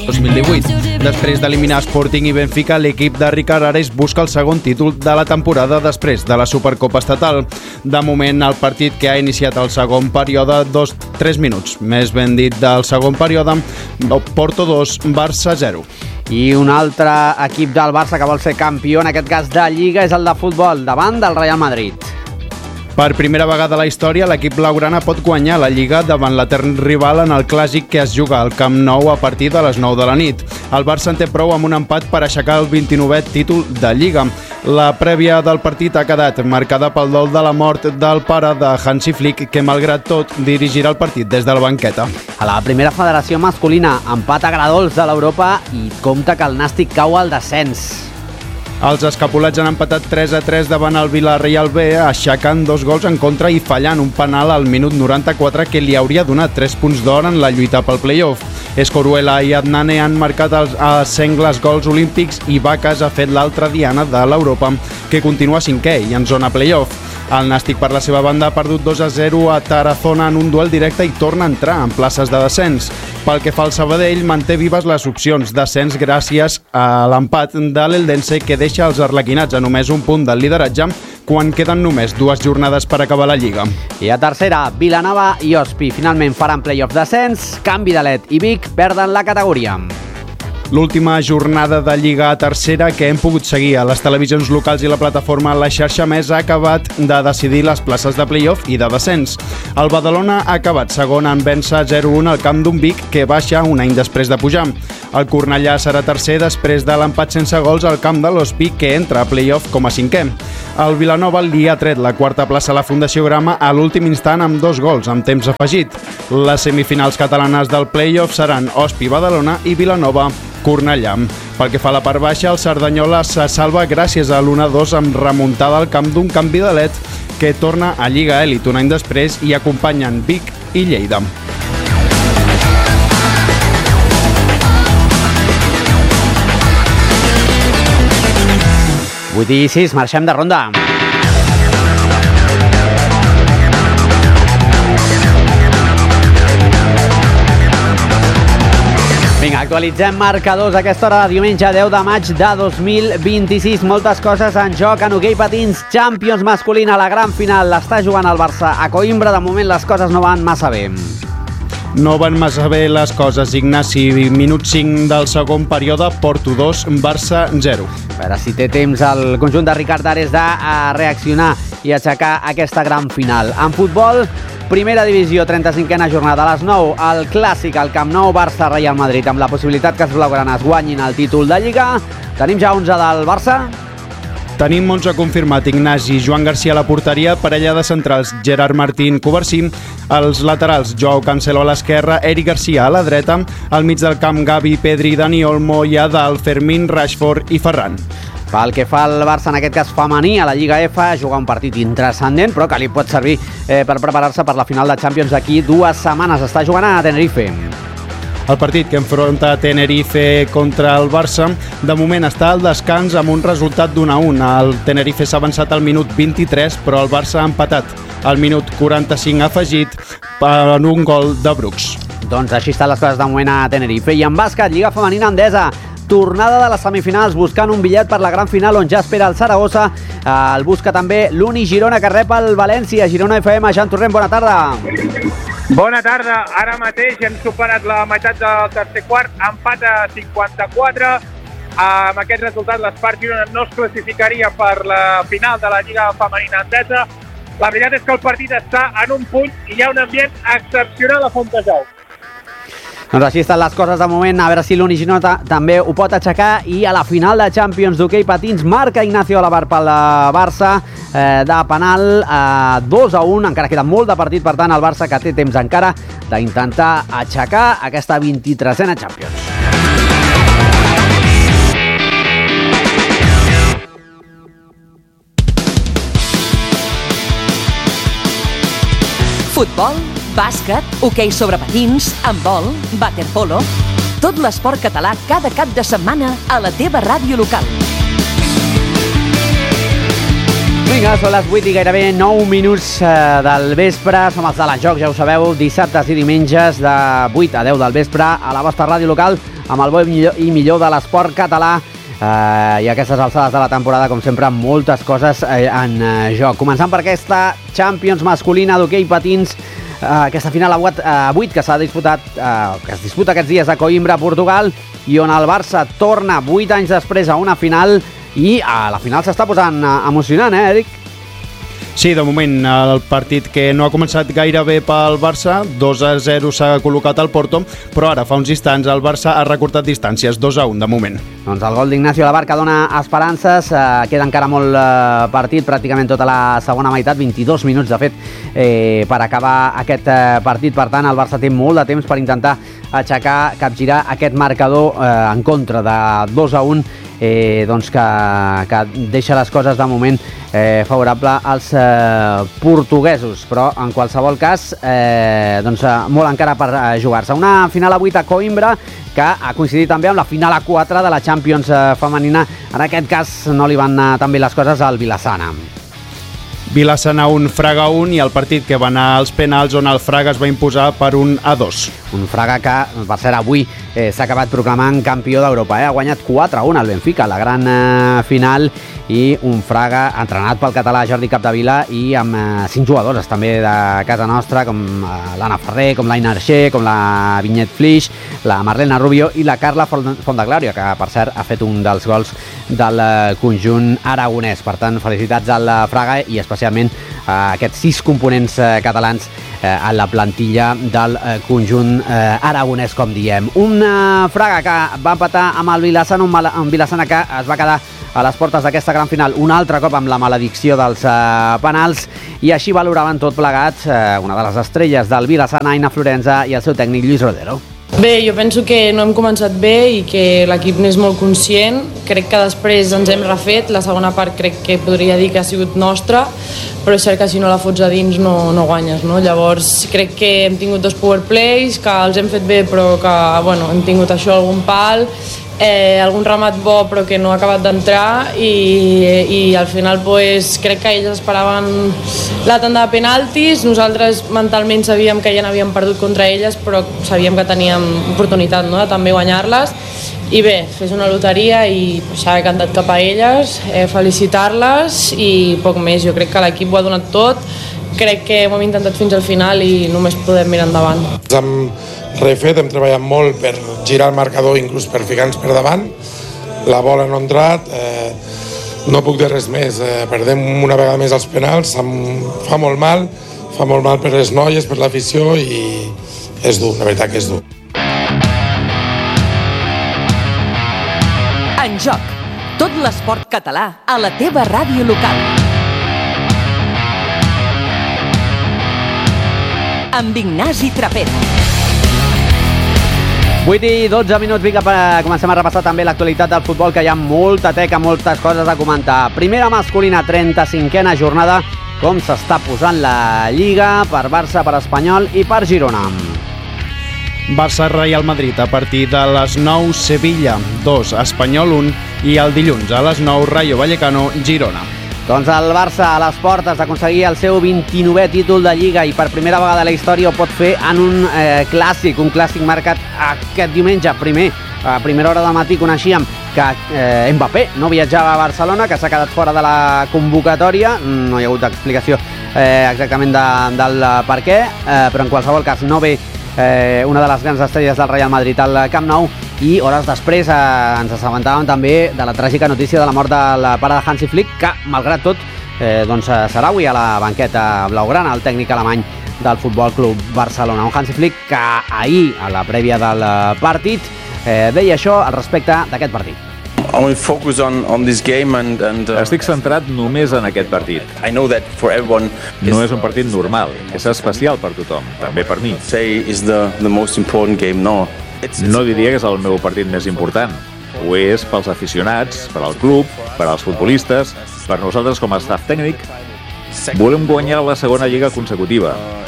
2018. Després d'eliminar Sporting i Benfica, l'equip de Ricard Ares busca el segon títol de la temporada després de la Supercopa Estatal. De moment, el partit que ha iniciat el segon període, 3 minuts, més ben dit, del segon període, Porto 2, Barça 0. I un altre equip del Barça que vol ser campió, en aquest cas de Lliga, és el de futbol, davant del Real Madrid. Per primera vegada a la història, l'equip blaugrana pot guanyar la Lliga davant l'etern rival en el clàssic que es juga al Camp Nou a partir de les 9 de la nit. El Barça en té prou amb un empat per aixecar el 29è títol de Lliga. La prèvia del partit ha quedat marcada pel dol de la mort del pare de Hansi Flick, que malgrat tot dirigirà el partit des de la banqueta. A la primera federació masculina, empat a gradols de l'Europa i compta que el Nàstic cau al descens. Els escapulats han empatat 3-3 davant el Villarreal B, aixecant 2 gols en contra i fallant un penal al minut 94 que li hauria donat 3 punts d'or en la lluita pel play-off. Escoruela i Adnane han marcat els sengles gols olímpics i Vacas ha fet l'altra diana de l'Europa, que continua cinquè i en zona play-off. El Nàstic, per la seva banda, ha perdut 2-0 a Tarazona en un duel directe i torna a entrar en places de descens. Pel que fa al Sabadell, manté vives les opcions d'ascens gràcies a l'empat de l'Eldense, que deixa els arlequinats a només un punt del lideratge quan queden només 2 jornades per acabar la Lliga. I a tercera, Vilanova i Ospi finalment faran play-off d'ascens, Can Vidalet i Vic perden la categoria. L'última jornada de Lliga a tercera que hem pogut seguir a les televisions locals i la plataforma La Xarxa Més ha acabat de decidir les places de play-off i de descens. El Badalona ha acabat segon en vèncer 0-1 al camp d'un Vic que baixa un any després de pujar. El Cornellà serà tercer després de l'empat sense gols al camp de l'Ospi, que entra a play-off com a cinquè. El Vilanova li ha tret la quarta plaça a la Fundació Grama a l'últim instant amb 2 gols amb temps afegit. Les semifinals catalanes del play-off seran Ospi-Badalona i Vilanova-Cornellà. Pel que fa a la part baixa, el Cerdanyola se salva gràcies a l'1-2 amb remuntada al camp d'un Can Vidalet que torna a Lliga Elit un any després i acompanyen Vic i Lleida. Vuit i 6, marxem de ronda. Vinga, actualitzem marcadors a aquesta hora de diumenge 10 de maig de 2026. Moltes coses en joc en hoquei patins. Champions masculina, la gran final l'està jugant el Barça a Coïmbra. De moment les coses no van massa bé. No van massa bé les coses, Ignasi. Minut 5 del segon període, Porto 2, Barça 0. A veure si té temps el conjunt de Ricard Ares de reaccionar i aixecar aquesta gran final. En futbol, primera divisió, 35a jornada a les 9. El clàssic al Camp Nou, Barça-Real Madrid, amb la possibilitat que els blaugranes guanyin el títol de Lliga. Tenim ja 11 del Barça. Tenim 11 confirmat, Ignasi. Joan Garcia a la porteria, parella de centrals Gerard Martín, Covarsí, els laterals Joao Cancelo a l'esquerra, Eric Garcia a la dreta, al mig del camp Gavi, Pedri, Dani Olmo i a dalt Fermín, Rashford i Ferran. Pel que fa al Barça, en aquest cas femení, a la Lliga F, jugar un partit intranscendent, però que li pot servir per preparar-se per la final de Champions d'aquí 2 setmanes. Està jugant a Tenerife. El partit que enfronta Tenerife contra el Barça de moment està al descans amb un resultat d'1-1. El Tenerife s'ha avançat al minut 23, però el Barça ha empatat al minut 45 afegit per un gol de Brooks. Doncs així estan les coses de moment a Tenerife. I en bàsquet, Lliga Femenina Endesa. Tornada de les semifinals, buscant un bitllet per la gran final on ja espera el Saragossa. El busca també l'Uni Girona, que rep el València. Girona FM, Jan Torrent, bona tarda. Bona tarda, ara mateix hem superat la meitat del tercer quart, empat a 54. Amb aquest resultat l'Espart Girona no es classificaria per la final de la Lliga Femenina Endesa. La veritat és que el partit està en un punt i hi ha un ambient excepcional a Fontejau. Doncs així estan les coses de moment, a veure si l'Uni Girona també ho pot aixecar. I a la final de Champions d'hoquei patins marca Ignacio Alabar pel Barça de penal 2-1, encara queda molt de partit, per tant el Barça que té temps encara d'intentar aixecar aquesta 23a Champions. Futbol, bàsquet, hoquei sobre patins, handbol, waterpolo... Tot l'esport català cada cap de setmana a la teva ràdio local. Vinga, són les 8 i gairebé 9 minuts del vespre. Som els de la Joc, ja ho sabeu, dissabtes i diumenges de 8 a 10 del vespre a la vostra ràdio local, amb el bo i millor de l'esport català. I a aquestes alçades de la temporada, com sempre, moltes coses en joc. Començant per aquesta Champions masculina d'hoquei patins, aquesta final a 8 que s'ha disputat, que es disputa aquests dies a Coimbra, Portugal, i on el Barça torna 8 anys després a una final, i a la final s'està posant emocionant, Eric? Sí, de moment el partit que no ha començat gaire bé pel Barça, 2-0 s'ha col·locat al Porto, però ara fa uns instants el Barça ha recortat distàncies, 2-1 de moment. Doncs el gol d'Ignacio Labarca dona esperances, queda encara molt partit, pràcticament tota la segona meitat, 22 minuts de fet per acabar aquest partit, per tant el Barça té molt de temps per intentar capgirar aquest marcador en contra de 2-1, doncs que deixa les coses de moment favorable als portuguesos, però en qualsevol cas doncs molt encara per jugar-se. Una final a 8 a Coimbra que ha coincidit també amb la final a 4 de la Champions femenina. En aquest cas no li van anar tan bé les coses al Vilassana. Vilassana 1, Fraga 1, i el partit que va anar als penals on el Fraga es va imposar per 1-2. Un Fraga que, per cert, avui s'ha acabat proclamant campió d'Europa. Ha guanyat 4-1 al Benfica, la gran final, i un Fraga entrenat pel català Jordi Capdevila i amb 5 jugadores també de casa nostra, com l'Anna Ferrer, com l'Aina Arxer, com la Vinyet Flix, la Marlena Rubio i la Carla Fondeglòria, que per cert ha fet un dels gols del conjunt aragonès. Per tant, felicitats al Fraga i especialment a aquests 6 components catalans a la plantilla del conjunt aragonès, com diem. Una Fraga que va empatar amb el Vilassana, un Vilassana que es va quedar a les portes d'aquesta gran final un altre cop amb la maledicció dels penals, i així valoraven tot plegat una de les estrelles del Vilassana, Aina Florenza, i el seu tècnic Lluís Rodero. Bé, jo penso que no hem començat bé i que l'equip n'és molt conscient. Crec que després ens hem refet. La segona part crec que podria dir que ha sigut nostra, però és cert que si no la fots a dins no guanyes, no? Llavors crec que hem tingut 2 power plays, que els hem fet bé, però que hem tingut això, algun pal, algun remat bo però que no ha acabat d'entrar, i al final crec que ells esperaven la tanda de penaltis. Nosaltres mentalment sabíem que ja n'havíem perdut contra elles, però sabíem que teníem oportunitat, no?, de també guanyar-les. I bé, fes una loteria i s'ha cantat cap a elles, felicitar-les i poc més. Jo crec que l'equip ho ha donat tot, crec que ho hem intentat fins al final i només podem mirar endavant. Hem refet, hem treballat molt per girar el marcador, inclús per ficar-nos per davant. La bola no ha entrat, no puc dir res més, perdem una vegada més els penals, em fa molt mal per les noies, per l'afició, i és dur, la veritat que és dur. En joc, tot l'esport català a la teva ràdio local. Amb Ignasi Trapero. 8 i 12 minuts, vinga, comencem a repassar també l'actualitat del futbol, que hi ha molta teca, moltes coses a comentar. Primera masculina, 35a jornada, com s'està posant la Lliga per Barça, per Espanyol i per Girona. Barça-Real Madrid a partir de les 9, Sevilla 2, Espanyol 1, i el dilluns a les 9, Rayo Vallecano, Girona. Doncs el Barça a les portes d'aconseguir el seu 29è títol de Lliga, i per primera vegada a la història ho pot fer en un clàssic marcat aquest diumenge. A primera hora del matí coneixíem que Mbappé no viatjava a Barcelona, que s'ha quedat fora de la convocatòria. No hi ha hagut explicació exactament del per què, però en qualsevol cas no ve una de les grans estrelles del Real Madrid al Camp Nou. I hores després ens assabentàvem també de la tràgica notícia de la mort del pare de Hansi Flick, que malgrat tot serà avui a la banqueta blaugrana, el tècnic alemany del Futbol Club Barcelona. Un Hansi Flick que ahir, a la prèvia del partit, deia això al respecte d'aquest partit. Estic centrat només en aquest partit. No és un partit normal, és especial per tothom, també per mi. No diria que és el meu partit més important. Ho és pels aficionats, per al club, per als futbolistes, per nosaltres com a staff tècnic. Volem guanyar la segona lliga consecutiva.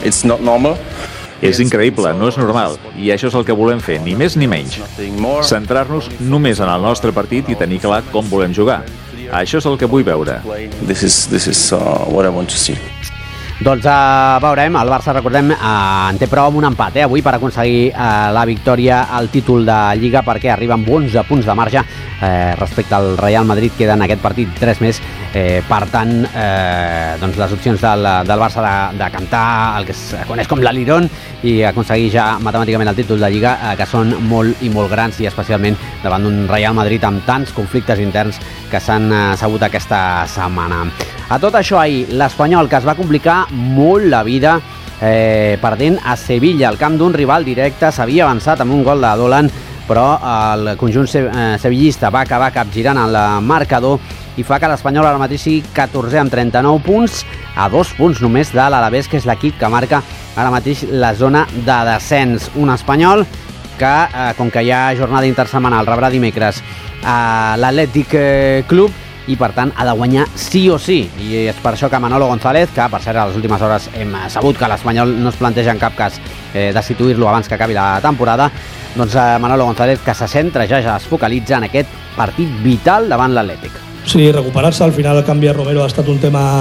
És increïble, no és normal, i això és el que volem fer, ni més ni menys. Centrar-nos només en el nostre partit i tenir clar com volem jugar. Això és el que vull veure. Doncs veurem, el Barça, recordem, en té prou amb un empat avui per aconseguir la victòria al títol de Lliga, perquè arriba amb 11 punts de marge respecte al Real Madrid. Queda en aquest partit 3 més, per tant doncs les opcions del Barça de cantar el que es coneix com l'Alirón i aconseguir ja matemàticament el títol de Lliga, que són molt i molt grans, i especialment davant d'un Real Madrid amb tants conflictes interns que s'han sabut aquesta setmana. A tot això, ahir l'Espanyol, que es va complicar molt la vida perdent a Sevilla al camp d'un rival directe, s'havia avançat amb un gol de Dolan, però el conjunt sevillista va acabar capgirant el marcador i fa que l'Espanyol ara mateix sigui 14 amb 39 punts, a 2 punts només de l'Alavés, que és l'equip que marca ara mateix la zona de descens. Un Espanyol que, com que hi ha jornada intersetmanal, rebrà dimecres l'Atlètic Club, i per tant ha de guanyar sí o sí, i és per això que Manolo González, que per cert a les últimes hores hem sabut que l'Espanyol no es planteja en cap cas destituir-lo abans que acabi la temporada, doncs Manolo González, que se centra, ja es focalitza en aquest partit vital davant l'Atlètic. Sí, recuperar-se, al final el canvi a Romero ha estat un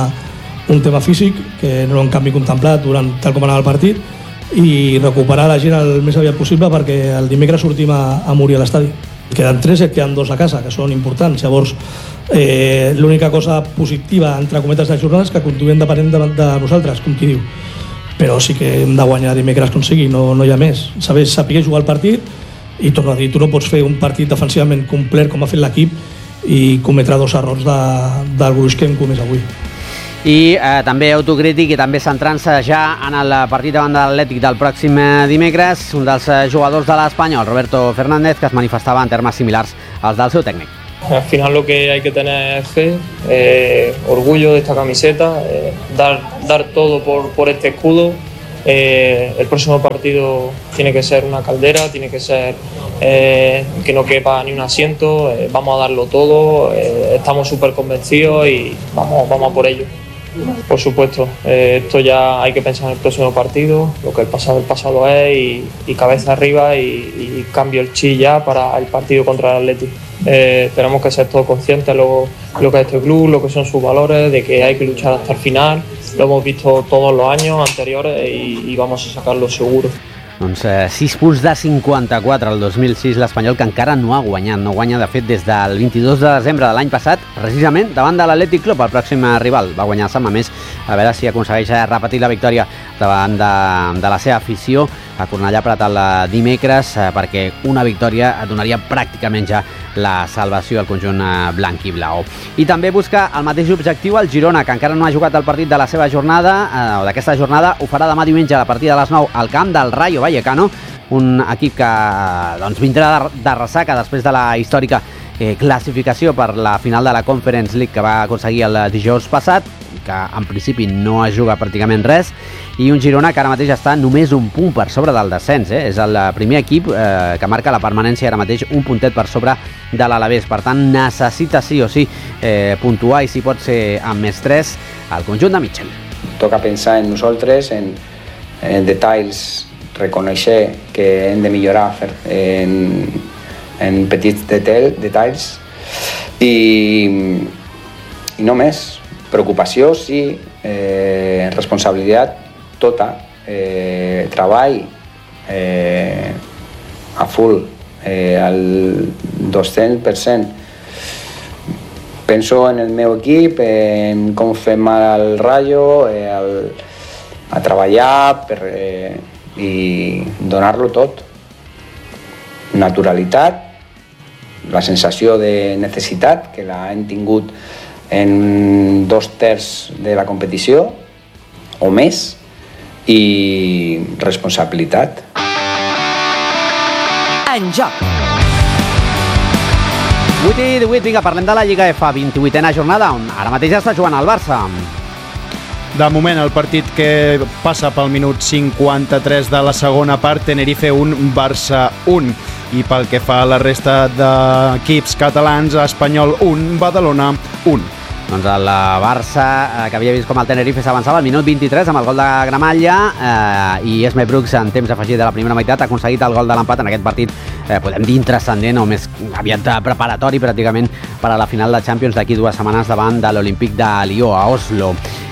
tema físic que no era un canvi contemplat durant tal com anava el partit, i recuperar la gent el més aviat possible perquè el dimecres sortim a morir a l'estadi. Queden 3 i queden 2 a casa, que són importants. Llavors, l'única cosa positiva, entre cometes, de jornada és que continuem depenent de nosaltres, com qui diu. Però sí que hem de guanyar dimecres com sigui, no hi ha més. Saber jugar el partit, i torno a dir, tu no pots fer un partit defensivament complet com ha fet l'equip i cometre 2 errors del gruix que hem comès avui. I també autocrític i també centrant-se ja en el partit davant de l'Atlètic del pròxim dimecres, un dels jugadors de l'Espanyol, Roberto Fernández, que es manifestava en termes similars als del seu tècnic. Al final lo que hay que tener es fe, orgullo de esta camiseta, dar todo por este escudo. El próximo partido tiene que ser una caldera, tiene que ser que no quepa ni un asiento, vamos a darlo todo, estamos súper convencidos y vamos a por ello. Por supuesto, esto ya hay que pensar en el próximo partido, lo que el pasado es, y cabeza arriba y cambio el chi ya para el partido contra el Atleti. Tenemos que ser todos conscientes de lo que es este club, lo que son sus valores, de que hay que luchar hasta el final. Lo hemos visto todos los años anteriores y vamos a sacarlo seguro. Doncs 6 punts de 54 al 2006, l'Espanyol, que encara no ha guanyat. No guanya, de fet, des del 22 de desembre de l'any passat, precisament davant de l'Atlètic Club, el pròxim rival. Va guanyar Sant Mamés, a veure si aconsegueix repetir la victòria davant de la seva afició a Cornellà Prat el dimecres, perquè una victòria donaria pràcticament ja la salvació al conjunt blanc i blau. I també busca el mateix objectiu el Girona, que encara no ha jugat el partit de la seva jornada, o d'aquesta jornada. Ho farà demà diumenge a partir de les 9 al camp del Rayo Vallecano, un equip que doncs, vindrà de ressaca després de la històrica classificació per la final de la Conference League que va aconseguir el dijous passat, que en principi no es juga pràcticament res, i un Girona que ara mateix està només un punt per sobre del descens. És el primer equip que marca la permanència ara mateix, un puntet per sobre de l'Alavés. Per tant, necessita sí o sí puntuar, i si pot ser amb més 3 al conjunt de Mitchell. Toca pensar en nosaltres, en detalls, reconèixer que hem de millorar en petits detalls i no més. Preocupació, sí, responsabilitat tota, treball a full, al 200%. Penso en el meu equip, en com fem mal al Rayo, a treballar i donar-lo tot. Naturalitat, la sensació de necessitat, que l'hem tingut en 2/3 de la competició o més, i responsabilitat. En joc. 8 i 18, vinga, parlem de la Lliga F, 28a jornada, on ara mateix està jugant el Barça. De moment, el partit que passa pel minut 53 de la segona part, Tenerife 1, Barça 1. I pel que fa a la resta d'equips catalans, Espanyol 1, Badalona 1. Doncs el Barça, que havia vist com el Tenerife s'avançava al minut 23 amb el gol de Gramalla, i Esme Brooks, en temps afegit de la primera meitat, ha aconseguit el gol de l'empat en aquest partit, podem dir intrascendent, o més aviat preparatori pràcticament per a la final de Champions d'aquí 2 setmanes davant de l'Olímpic de Lió a Oslo.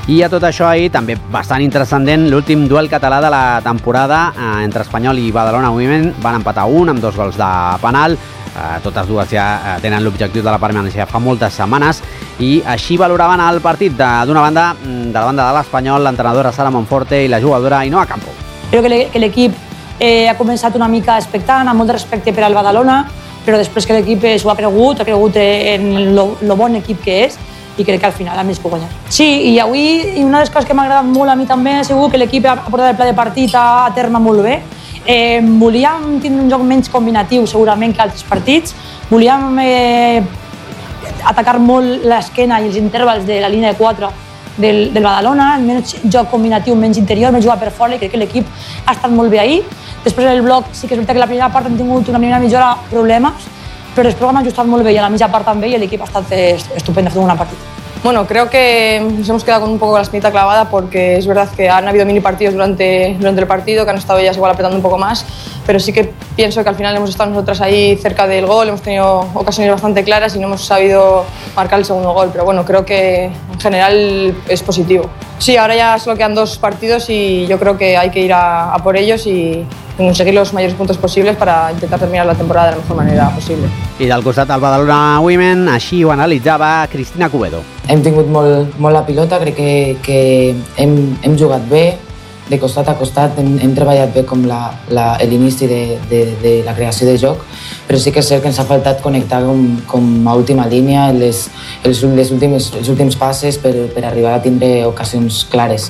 I a tot això ahir, també bastant intrascendent, l'últim duel català de la temporada entre Espanyol i Badalona Women. Van empatar amb 2 gols de penal. Totes dues ja tenen l'objectiu de la permanència fa moltes setmanes i així valoraven el partit d'una banda, de la banda de l'Espanyol, l'entrenadora Sara Monforte i la jugadora Ainhoa Campo. Crec que l'equip ha començat una mica expectant, amb molt de respecte per al Badalona, però després que l'equip s'ho ha cregut en lo bon equip que és i crec que al final ha més que guanyar. Sí, i avui una de les coses que m'ha agradat molt a mi també ha sigut que l'equip ha portat el pla de partit a terme molt bé. Volíem tindre un joc menys combinatiu segurament que altres partits, volíem atacar molt l'esquena i els intervals de la línia de 4 del Badalona, menys joc combinatiu, menys interior, més jugar per fora, i crec que l'equip ha estat molt bé ahir. Després el bloc sí que és veritat que la primera part hem tingut una primera mitja hora problemes, pero después hem ajustat molt bé i a la mitja part també i el equipo ha estat estupendo, ha fet un gran partit. Bueno, creo que nos hemos quedado con un poco la espinita clavada porque es verdad que han habido mini partidos durante el partido que han estado ellas igual apretando un poco más, pero sí que pienso que al final hemos estado nosotras ahí cerca del gol, hemos tenido ocasiones bastante claras y no hemos sabido marcar el segundo gol, pero bueno, creo que en general es positivo. Sí, ahora ya solo quedan 2 partidos y yo creo que hay que ir a por ellos y conseguir los mayores puntos posibles para intentar terminar la temporada de la mejor manera posible. I del costat del Badalona Women, així ho analitzava Cristina Cubedo. Hem tingut molt la pilota, crec que hem jugat bé, de costat a costat, hem treballat bé com l'inici de la creació de joc, però sí que és cert que ens ha faltat connectar com a última línia els últims passes per arribar a tindre ocasions clares.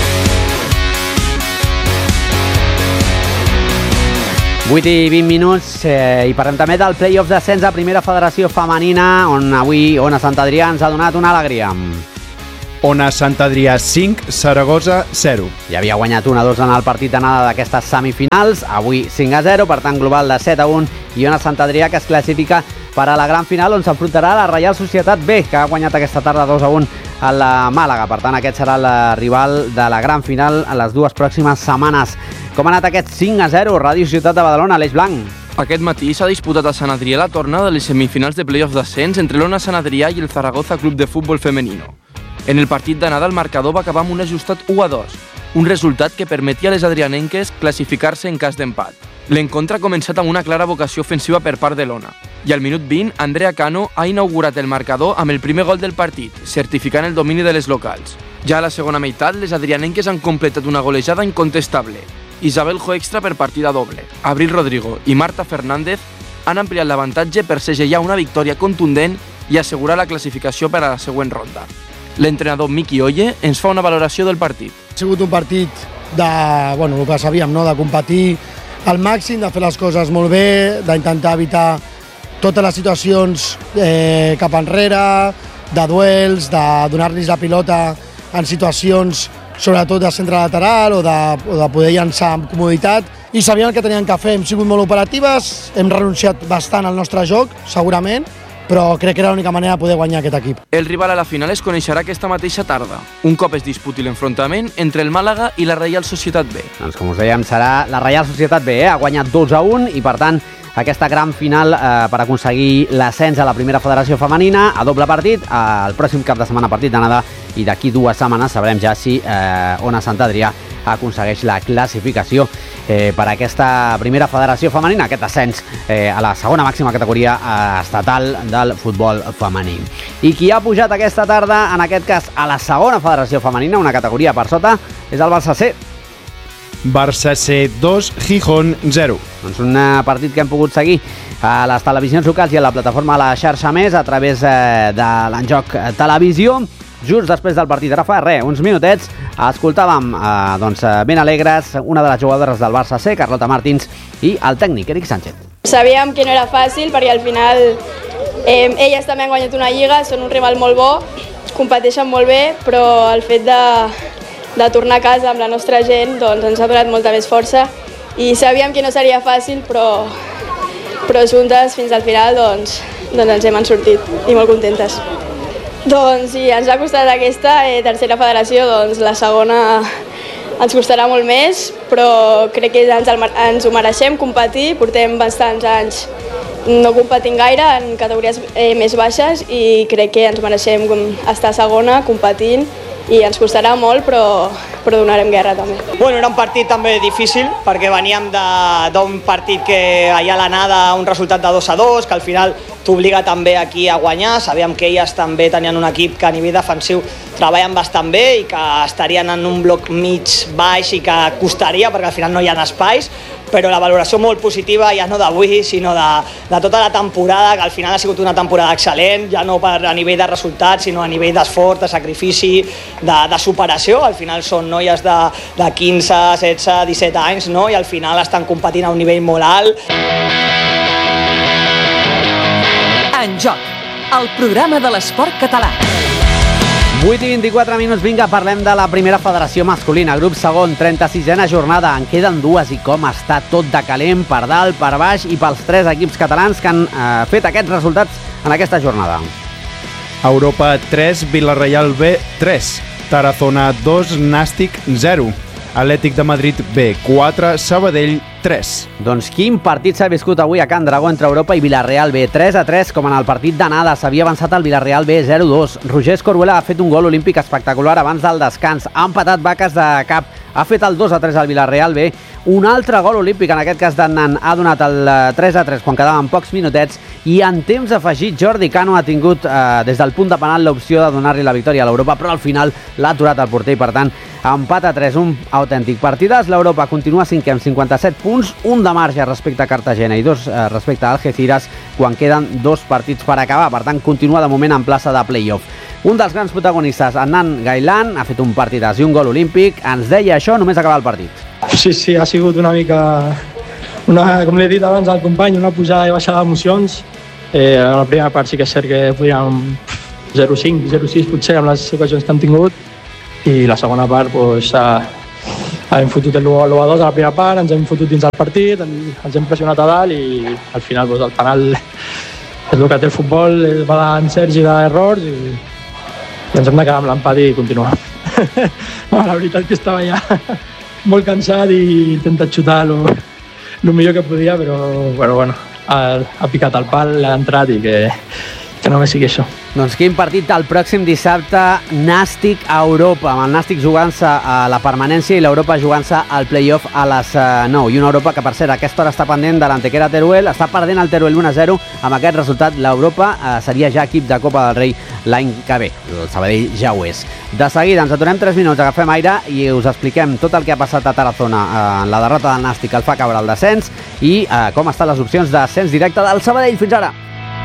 8 i 20 minuts i parlem també del play-off d'ascens a Primera Federació Femenina, on avui Ona Sant Adrià ens ha donat una alegria. Ona Sant Adrià 5, Saragossa 0. Ja havia guanyat 1-2 en el partit d'anada d'aquestes semifinals, avui 5-0, per tant global de 7-1, i Ona Sant Adrià que es classifica per a la gran final on s'enfrontarà la Reial Societat B, que ha guanyat aquesta tarda 2-1 a la Màlaga. Per tant, aquest serà el rival de la gran final en les 2 pròximes setmanes. Com ha anat aquest 5-0, Ràdio Ciutat de Badalona, Aleix Blanc? Aquest matí s'ha disputat a Sant Adrià la tornada de les semifinals de play-off d'ascens entre l'Ona Sant Adrià i el Zaragoza Club de Futbol Femenino. En el partit d'anada el marcador va acabar amb un ajustat 1-2, un resultat que permetia a les adrianenques classificar-se en cas d'empat. L'encontre ha començat amb una clara vocació ofensiva per part de l'Ona, i al minut 20 Andrea Cano ha inaugurat el marcador amb el primer gol del partit, certificant el domini de les locals. Ja a la segona meitat, les adrianenques han completat una golejada incontestable. Isabel Joextra per partida doble, Abril Rodrigo i Marta Fernández han ampliat l'avantatge per segellar una victòria contundent i assegurar la classificació per a la següent ronda. L'entrenador Miki Oye ens fa una valoració del partit. Ha sigut un partit el que sabíem, de competir al màxim, de fer les coses molt bé, d'intentar evitar totes les situacions cap enrere, de duels, de donar-los la pilota en situacions sobretot de centre lateral o de poder llançar amb comoditat, i sabien el que tenien que fer. Hem sigut molt operatives, hem renunciat bastant al nostre joc, segurament, però crec que era l'única manera de poder guanyar aquest equip. El rival a la final es coneixerà aquesta mateixa tarda, un cop es disputi l'enfrontament entre el Màlaga i la Reial Societat B. Doncs com us dèiem, serà la Reial Societat B, ha guanyat 2-1 i per tant aquesta gran final per aconseguir l'ascens a la Primera Federació Femenina a doble partit, el pròxim cap de setmana partit d'anada, i d'aquí 2 setmanes sabrem ja si Ona Sant Adrià aconsegueix la classificació per a aquesta Primera Federació Femenina, aquest ascens a la segona màxima categoria estatal del futbol femení. I qui ha pujat aquesta tarda, en aquest cas a la segona Federació Femenina, una categoria per sota, és el Barça C. Barça C 2, Gijón 0. Doncs un partit que hem pogut seguir a les televisions locals i a la plataforma La Xarxa Més a través de l'Enjoc Televisió. Just després del partit, ara fa uns minutets, escoltàvem ben alegres una de les jugadores del Barça C, Carlota Martins, i el tècnic, Eric Sánchez. Sabíem que no era fàcil perquè al final elles també han guanyat una lliga, són un rival molt bo, competeixen molt bé, però el fet de tornar a casa amb la nostra gent doncs ens ha donat molta més força i sabíem que no seria fàcil, però juntes fins al final doncs ens hem sortit i molt contentes. Doncs sí, ens ha costat aquesta tercera federació, doncs la segona ens costarà molt més, però crec que ens ho mereixem competir, portem bastants anys no competint gaire en categories més baixes i crec que ens mereixem estar segona competint i ens costarà molt, però donarem guerra també. Bueno, era un partit també difícil perquè veníem d'un partit que allà a l'anada un resultat de 2-2, que al final t'obliga també aquí a guanyar. Sabíem que elles també tenien un equip que a nivell defensiu treballen bastant bé i que estarien en un bloc mig baix i que costaria perquè al final no hi ha espais, però la valoració molt positiva ja no d'avui sinó de tota la temporada, que al final ha sigut una temporada excel·lent, ja no a nivell de resultats sinó a nivell d'esforç, de sacrifici, de superació. Al final són noies de 15, 16, 17 anys, no? I al final estan competint a un nivell molt alt. En Joc, el programa de l'esport català. 8 i 24 minuts, vinga, parlem de la primera federació masculina, grup segon, 36a jornada, en queden dues i com està tot de calent per dalt, per baix i pels 3 equips catalans que han fet aquests resultats en aquesta jornada. Europa 3, Villarreal B 3, Tarazona 2, Nàstic 0, Atlètic de Madrid B 4, Sabadell 3. Doncs quin partit s'ha viscut avui a Can Dragó entre Europa i Villarreal B, 3-3, com en el partit d'anada. S'havia avançat el Villarreal B 0-2. Roger Escoruela ha fet un gol olímpic espectacular abans del descans. Ha empatat Vaques de Cap. Ha fet el 2-3 al Villarreal B. Un altre gol olímpic, en aquest cas d'Annan, ha donat el 3-3 quan quedaven pocs minutets i en temps afegit Jordi Cano ha tingut des del punt de penal l'opció de donar-li la victòria a l'Europa, però al final l'ha aturat el porter i per tant empat a 3, un autèntic partidàs. L'Europa continua cinquè amb 57 punts, un de marge respecte a Cartagena i 2 respecte a Algeciras quan queden 2 partits per acabar, per tant continua de moment en plaça de play-off. Un dels grans protagonistes, Annan Gailan, ha fet un partidàs i un gol olímpic. Ens deia això només acabar el partit. Sí, ha sigut una mica, com l'he dit abans al company, una pujada i baixada d'emocions. En la primera part sí que és cert que podíem 0-5, 0-6 potser amb les ocasions que hem tingut, i la segona part hem fotut l'1-2 a la primera part, ens hem fotut dins el partit, ens hem pressionat a dalt i al final el penal és el que té el futbol, va en Sergi d'errors i ens hem de quedar amb l'empat i continuar. La veritat que estava ja molt cansat i intentat xutar el millor que podia, però bueno, ha picat el pal, l'ha entrat i que només sigui això. Doncs quin partit el pròxim dissabte, Nàstic a Europa, amb el Nàstic jugant-se a la permanència i l'Europa jugant-se al play-off a les 9. I una Europa que, per cert, a aquesta hora està pendent de l'Antequera Teruel, està perdent el Teruel 1-0. Amb aquest resultat, l'Europa seria ja equip de Copa del Rei l'any que ve. El Sabadell ja ho és. De seguida, ens aturem 3 minuts, agafem aire i us expliquem tot el que ha passat a Tarazona en la derrota del Nàstic, el fa caure el descens, i com estan les opcions d'ascens directe del Sabadell. Fins ara!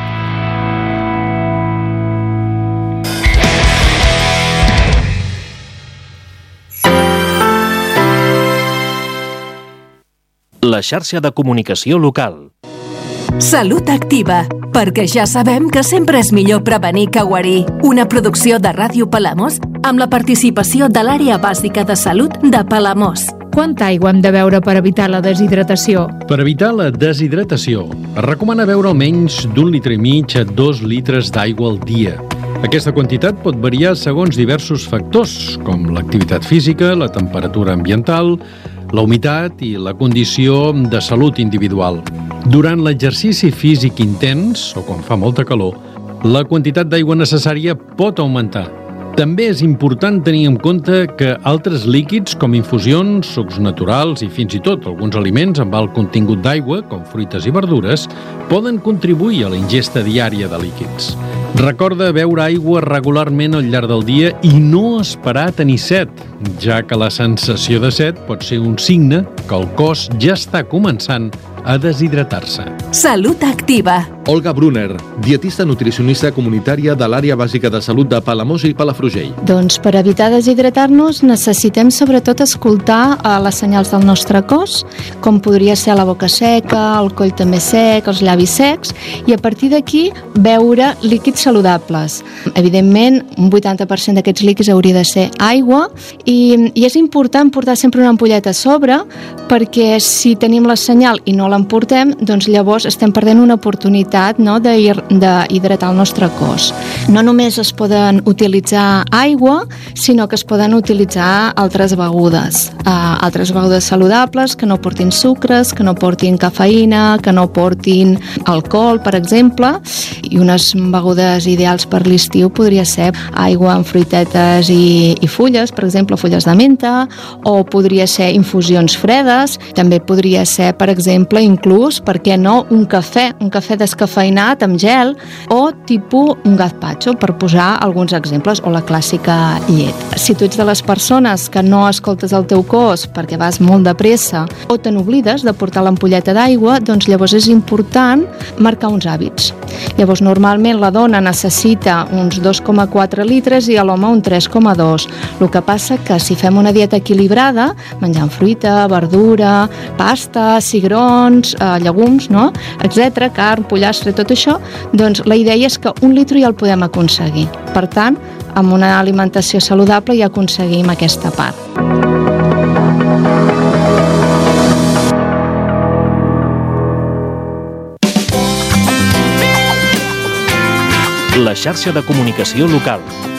La xarxa de comunicació local. Salut Activa, perquè ja sabem que sempre és millor prevenir que guarir. Una producció de Ràdio Palamós amb la participació de l'Àrea Bàsica de Salut de Palamós. Quanta aigua hem de beure per evitar la deshidratació? Per evitar la deshidratació, es recomana beure almenys d'1,5 litres a 2 litres d'aigua al dia. Aquesta quantitat pot variar segons diversos factors, com l'activitat física, la temperatura ambiental, la humitat i la condició de salut individual. Durant l'exercici físic intens, o quan fa molta calor, la quantitat d'aigua necessària pot augmentar. També és important tenir en compte que altres líquids, com infusions, sucs naturals i fins i tot alguns aliments amb alt contingut d'aigua, com fruites i verdures, poden contribuir a la ingesta diària de líquids. Recorda beure aigua regularment al llarg del dia i no esperar a tenir set, ja que la sensació de set pot ser un signe que el cos ja està començant a deshidratar-se. Salut Activa. Olga Brunner, dietista nutricionista comunitària de l'Àrea Bàsica de Salut de Palamós i Palafrugell. Doncs per evitar deshidratar-nos necessitem sobretot escoltar les senyals del nostre cos, com podria ser la boca seca, el coll també sec, els llavis secs, i a partir d'aquí beure líquids saludables. Evidentment, un 80% d'aquests líquids hauria de ser aigua i és important portar sempre una ampolleta a sobre perquè si tenim la senyal i no l'emportem, doncs llavors estem perdent una oportunitat, no?, d'hidratar el nostre cos. No només es poden utilitzar aigua, sinó que es poden utilitzar altres begudes saludables que no portin sucres, que no portin cafeïna, que no portin alcohol, per exemple, i unes begudes ideals per l'estiu podria ser aigua amb fruitetes i fulles, per exemple, fulles de menta, o podria ser infusions fredes, també podria ser, per exemple, inclús, per què no, un cafè descafeïnat amb gel, o tipus un gazpacho, per posar alguns exemples, o la clàssica llet. Si tu ets de les persones que no escoltes el teu cos perquè vas molt de pressa o te n'oblides de portar l'ampolleta d'aigua, doncs llavors és important marcar uns hàbits. Llavors, normalment la dona necessita uns 2,4 litres i l'home un 3,2. El que passa que si fem una dieta equilibrada, menjant fruita, verdura, pasta, cigrons, llegums, no?, etc., carn, pollastre, tot això, doncs la idea és que 1 litre ja el podem aconseguir. Per tant, amb una alimentació saludable ja aconseguim aquesta part. La xarxa de comunicació local.